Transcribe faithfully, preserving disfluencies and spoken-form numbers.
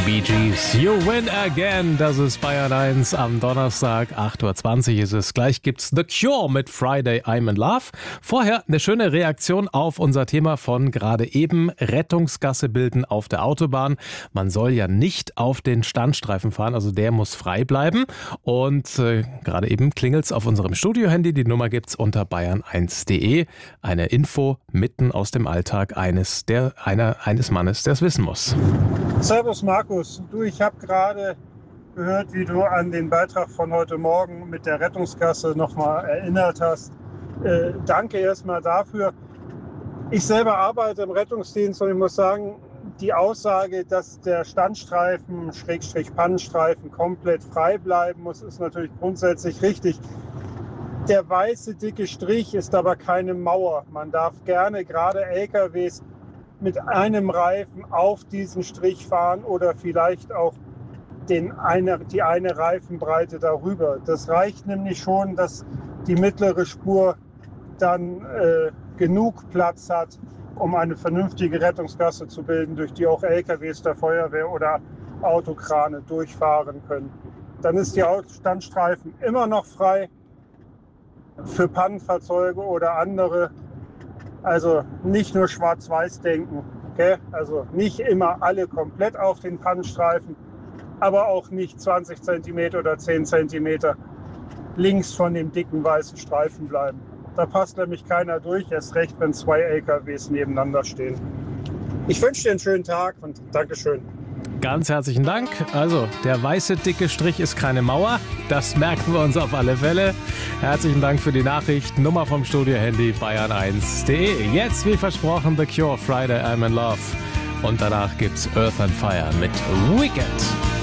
Bee Gees, You Win Again. Das ist Bayern eins am Donnerstag, acht Uhr zwanzig ist es. Gleich gibt's The Cure mit Friday I'm in Love. Vorher eine schöne Reaktion auf unser Thema von gerade eben. Rettungsgasse bilden auf der Autobahn. Man soll ja nicht auf den Standstreifen fahren, also der muss frei bleiben. Und äh, gerade eben klingelt's auf unserem Studiohandy. Die Nummer gibt's unter bayern eins punkt de. Eine Info mitten aus dem Alltag eines, der, einer, eines Mannes, der es wissen muss. Servus Markus, du, ich habe gerade gehört, wie du an den Beitrag von heute Morgen mit der Rettungsgasse nochmal erinnert hast. Äh, danke erstmal dafür. Ich selber arbeite im Rettungsdienst und ich muss sagen, die Aussage, dass der Standstreifen, Schrägstrich Pannenstreifen komplett frei bleiben muss, ist natürlich grundsätzlich richtig. Der weiße dicke Strich ist aber keine Mauer. Man darf gerne gerade L K Ws mit einem Reifen auf diesen Strich fahren oder vielleicht auch den eine, die eine Reifenbreite darüber. Das reicht nämlich schon, dass die mittlere Spur dann äh, genug Platz hat, um eine vernünftige Rettungsgasse zu bilden, durch die auch L K Ws der Feuerwehr oder Autokrane durchfahren können. Dann ist die Standstreifen immer noch frei für Pannenfahrzeuge oder andere. Also nicht nur schwarz-weiß denken, okay? Also nicht immer alle komplett auf den Pannenstreifen, aber auch nicht zwanzig Zentimeter oder zehn Zentimeter links von dem dicken weißen Streifen bleiben. Da passt nämlich keiner durch, erst recht, wenn zwei L K Ws nebeneinander stehen. Ich wünsche dir einen schönen Tag und Dankeschön. Ganz herzlichen Dank. Also, der weiße dicke Strich ist keine Mauer. Das merken wir uns auf alle Fälle. Herzlichen Dank für die Nachricht. Nummer vom Studio-Handy bayern eins punkt de. Jetzt, wie versprochen, The Cure, Friday I'm in Love. Und danach gibt's Earth and Fire mit Weekend.